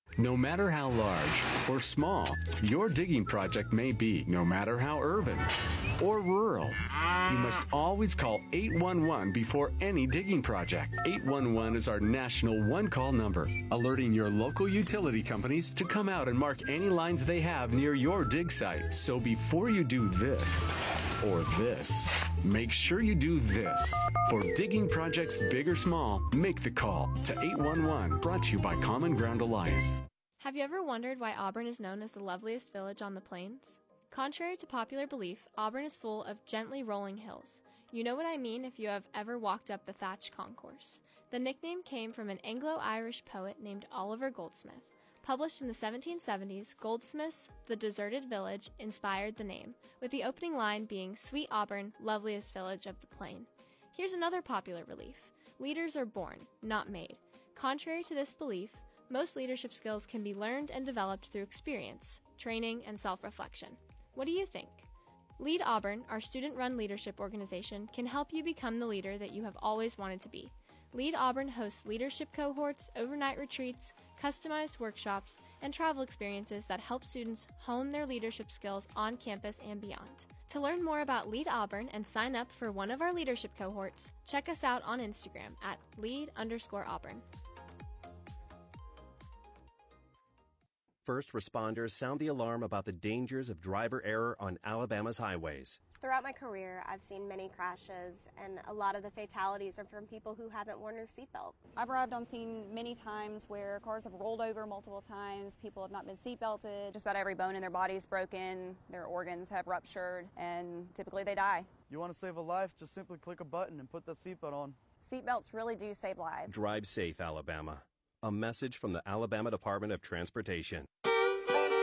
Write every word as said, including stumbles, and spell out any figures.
No matter how large or small your digging project may be, no matter how urban or rural, you must always call eight one one before any digging project. eight one one is our national one-call number, alerting your local utility companies to come out and mark any lines they have near your dig site. So before you do this or this, make sure you do this. For digging projects big or small, make the call to eight one one, brought to you by Common Ground Alliance. Have you ever wondered why Auburn is known as the loveliest village on the plains? Contrary to popular belief, Auburn is full of gently rolling hills. You know what I mean if you have ever walked up the Thatch Concourse. The nickname came from an Anglo-Irish poet named Oliver Goldsmith. Published in the seventeen seventies, Goldsmith's The Deserted Village inspired the name, with the opening line being, "Sweet Auburn, loveliest village of the plain." Here's another popular belief. Leaders are born, not made. Contrary to this belief, most leadership skills can be learned and developed through experience, training, and self-reflection. What do you think? Lead Auburn, our student-run leadership organization, can help you become the leader that you have always wanted to be. Lead Auburn hosts leadership cohorts, overnight retreats, customized workshops, and travel experiences that help students hone their leadership skills on campus and beyond. To learn more about Lead Auburn and sign up for one of our leadership cohorts, check us out on Instagram at lead underscore Auburn. First responders sound the alarm about the dangers of driver error on Alabama's highways. Throughout my career, I've seen many crashes, and a lot of the fatalities are from people who haven't worn their seatbelt. I've arrived on scene many times where cars have rolled over multiple times, people have not been seatbelted, just about every bone in their body is broken, their organs have ruptured, and typically they die. You want to save a life, just simply click a button and put that seatbelt on. Seatbelts really do save lives. Drive safe, Alabama. A message from the Alabama Department of Transportation.